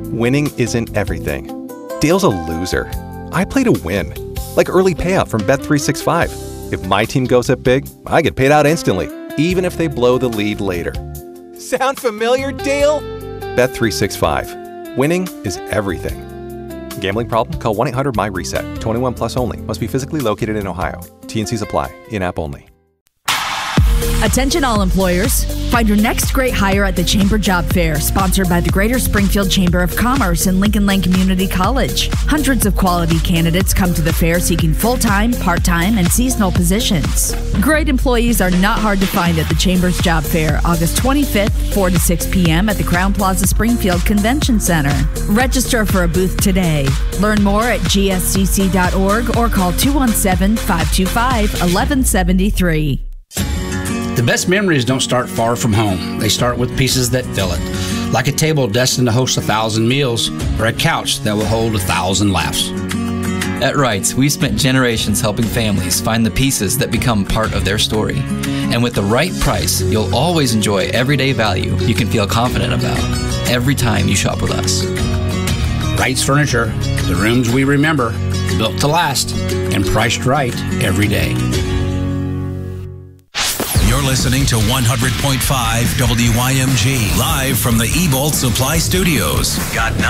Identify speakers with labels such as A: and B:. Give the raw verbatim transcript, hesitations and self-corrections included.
A: winning isn't everything. Dale's a loser. I play to win. Like early payout from Bet three sixty-five. If my team goes up big, I get paid out instantly, even if they blow the lead later. Sound familiar, Dale? Bet three sixty-five. Winning is everything. Gambling problem? Call one eight hundred M Y reset. twenty-one plus only. Must be physically located in Ohio. T and Cs apply. In-app only.
B: Attention all employers. Find your next great hire at the Chamber Job Fair, sponsored by the Greater Springfield Chamber of Commerce and Lincoln Lane Community College. Hundreds of quality candidates come to the fair seeking full-time, part-time, and seasonal positions. Great employees are not hard to find at the Chamber's Job Fair, August twenty-fifth, four to six p.m. at the Crowne Plaza Springfield Convention Center. Register for a booth today. Learn more at g s c c dot org or call two one seven, five two five, one one seven three.
C: The best memories don't start far from home. They start with pieces that fill it, like a table destined to host a thousand meals or a couch that will hold a thousand laughs.
D: At Wrights, we've spent generations helping families find the pieces that become part of their story. And with the right price, you'll always enjoy everyday value you can feel confident about every time you shop with us.
C: Wrights Furniture, the rooms we remember, built to last, and priced right every day.
E: You're listening to one hundred point five W Y M G, live from the Ebolt Supply Studios. Got